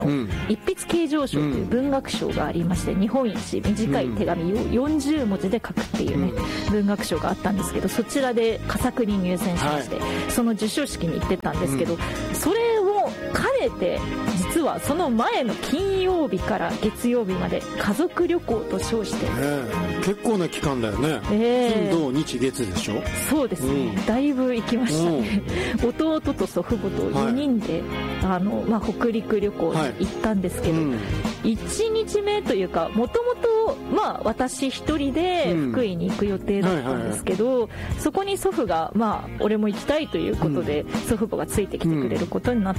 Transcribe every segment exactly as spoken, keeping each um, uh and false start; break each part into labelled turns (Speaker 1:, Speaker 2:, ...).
Speaker 1: 一筆啓上賞という文学賞がありまして、日本一短い手紙をよんじゅうもじで書くっていうね、文学賞があったんですけど、そちらで佳作に入選しまして、その授賞式に行ってたんですけど、それを兼ねて実はその前の金曜日から月曜日まで家族旅行と称して、
Speaker 2: 結構な期間だよね。金土日月でしょ。そうですね、だいぶ行きましたね。弟と祖父母とよにんで、あのまあ、北陸旅行に行ったんですけど、いちにちめというか、もともとまあ私一人で福井に行く予定だったんですけど、そこに祖父がまあ俺も行きたいということで、祖父母がついてきてくれることになって、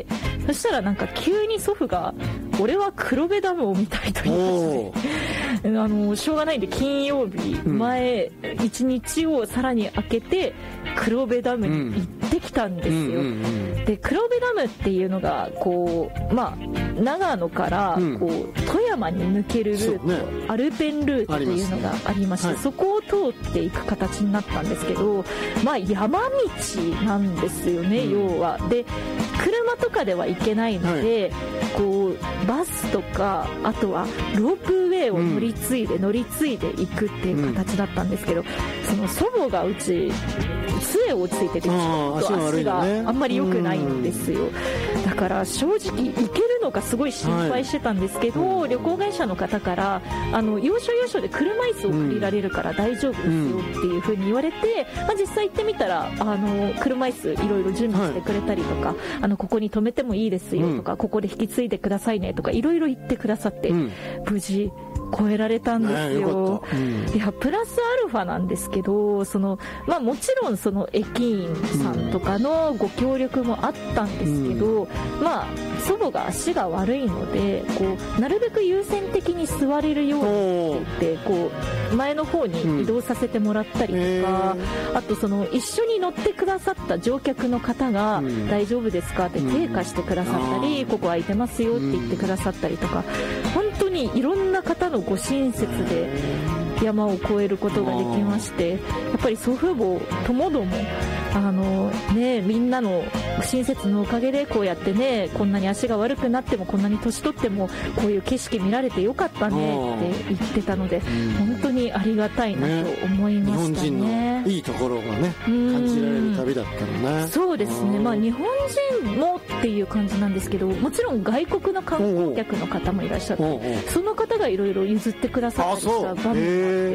Speaker 2: そしたらなんか急に祖父が俺は黒部ダムを見たいと言いましてあのしょうがないんで金曜日前いちにちをさらに空けて黒部ダムに行ってきたんですよ。で黒部ダムっていうのがこうまあ長野からこう富山に抜けるルート、ね、アルペンルートというのがありまして、はい、そこを通っていく形になったんですけど、まあ山道なんですよね、うん、要は。で車とかでは行けないので、はい、こうバスとかあとはロープウェイを乗り継いで、うん、乗り継いでいくっていう形だったんですけど、うん、その祖母がうち杖をついててちょっと足があんまり良くないんですよ。だから正直行けるのかすごい心配してたんですけど、はい、旅行会社の方からあの要所要所で車椅子を借りられるから大丈夫ですよっていう風に言われて、まあ、実際行ってみたらあの車椅子いろいろ準備してくれたりとか、はい、あのここに止めてもいいですよとか、うん、ここで引き継いでくださいねとかいろいろ言ってくださって、うん、無事超えられたんですよ。うん、いやプラスアルファなんですけど、その、まあ、もちろんその駅員さんとかのご協力もあったんですけど、うん、まあ祖母が足が悪いのでこうなるべく優先的に座れるようにって言ってこう前の方に移動させてもらったりとか、うん、あとその一緒に乗ってくださった乗客の方が、うん、大丈夫ですかって手貸してくださったり、うん、ここ空いてますよって言ってくださったりとか、本当にいろんな方のご親切で山を越えることができまして、やっぱり祖父母ともどもあの、ね、みんなの親切のおかげでこうやってね、こんなに足が悪くなってもこんなに年取ってもこういう景色見られてよかったねって言ってたので、本当にありがたいなと思いましたね。 日本人のいいところがね感じられる旅だったのね。
Speaker 1: そうですね、まあ、日本人もっていう感じなんですけど、もちろん外国の観光客の方もいらっしゃって、その方がいろいろ譲ってくださったりした場面があって、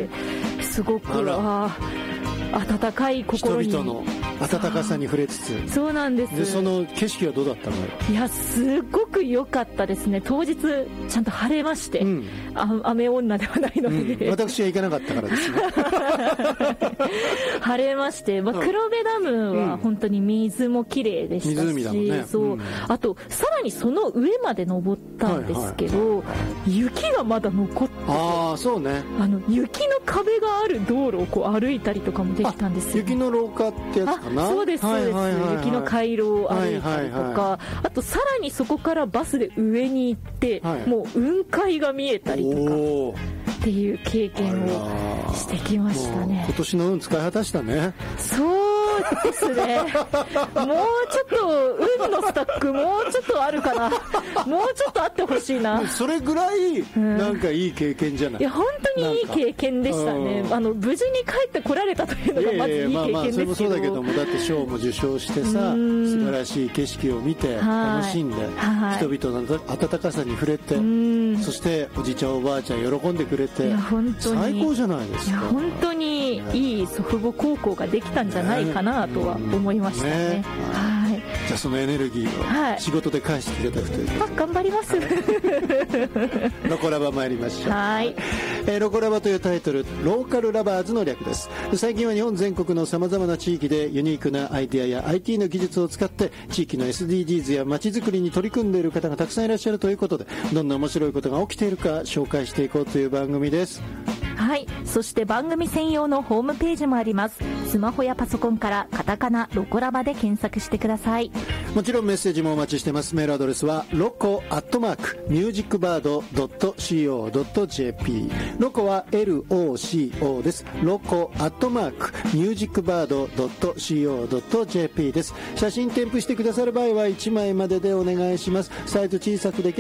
Speaker 1: すごくあ温かい心に
Speaker 2: 人々の温かさに触れつつ。
Speaker 1: そうなんです。
Speaker 2: でその景色はどうだったの？
Speaker 1: いやすごく良かったですね。当日ちゃんと晴れまして、うん、あ雨女ではないので、
Speaker 2: うん、私は行かなかったからですね
Speaker 1: 晴れまして、まあ、黒部ダムは本当に水も綺麗でしたし、
Speaker 2: 湖だもんね、
Speaker 1: そう、うん、あとさらにその上まで登ったんですけど、はいはい、雪がまだ残ってて、
Speaker 2: あそうね、
Speaker 1: あの雪の壁がある道路をこう歩いたりとかもできたんですよ、ね、
Speaker 2: 雪の廊下ってやつかな。
Speaker 1: そうですそうです、はいはいはいはい、雪の回廊を歩いたりとか、はいはいはい、あとさらにそこからバスで上に行って、はい、もう雲海が見えたりとかっていう経験をしてきましたね。
Speaker 2: 今年の運使い果たしたね。
Speaker 1: そうですねもうちょっと運のスタックもうちょっとあるかなもうちょっとあってほしいな。
Speaker 2: それぐらいなんかいい経験じゃない、
Speaker 1: うん、いや本当にいい経験でしたね。あの無事に帰ってこられたというのがまずいい経験ですけど、いやいや、まあまあそれもそうだけども、だって賞も受賞してさ、素晴らしい景色を見て楽しんで、人々の温かさに触れて、そしておじいちゃんおばあちゃん喜んでくれて、いや本当に最高じゃないですか。いや本当にいい祖父母孝行ができたんじゃないかなとは思いましたね。ねねはい、
Speaker 2: じゃあそのエネルギーを仕事で返していただくという、
Speaker 1: はい、頑張ります
Speaker 2: ロコラバ参りましょう。
Speaker 1: はい、
Speaker 2: えー、ロコラバというタイトル、ローカルラバーズの略です。最近は日本全国のさまざまな地域でユニークなアイデアや アイティー の技術を使って地域の エスディージーズ や街づくりに取り組んでいる方がたくさんいらっしゃるということで、どんな面白いことが起きているか紹介していこうという番組です。 はい、そして番組専用のホームページもあります。スマホやパソコンからカタカナロコラバで検索してください。
Speaker 1: もちろんメッセージもお待ちしてます。メールアドレスはロコアットマークミュージックバードドットシーオードットジェーピー、 ロコは エルオーシーオー です。ロコアットマークミュージックバードドットシーオードットジェーピー です。写真添付してくださる場合はいちまいまででお願いします。サイズ小さくでき